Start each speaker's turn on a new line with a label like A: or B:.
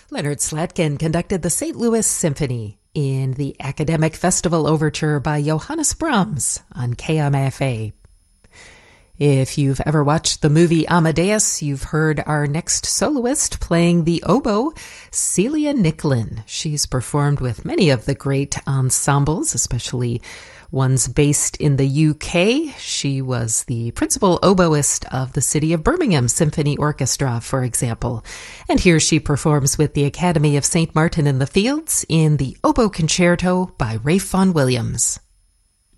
A: Leonard Slatkin conducted the St. Louis Symphony in the Academic Festival Overture by Johannes Brahms on KMFA. If you've ever watched the movie Amadeus, you've heard our next soloist playing the oboe, Celia Nicklin. She's performed with many of the great ensembles, especially ones based in the UK. She was the principal oboist of the City of Birmingham Symphony Orchestra, for example. And here she performs with the Academy of St. Martin in the Fields in the Oboe Concerto by Ralph Vaughan Williams.